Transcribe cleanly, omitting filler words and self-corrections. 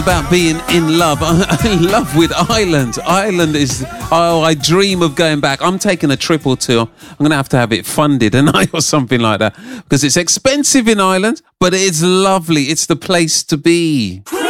About being in love. I'm in love with Ireland. Ireland is, I dream of going back. I'm taking a trip or two. I'm going to have it funded or something like that, because it's expensive in Ireland, but it's lovely. It's the place to be.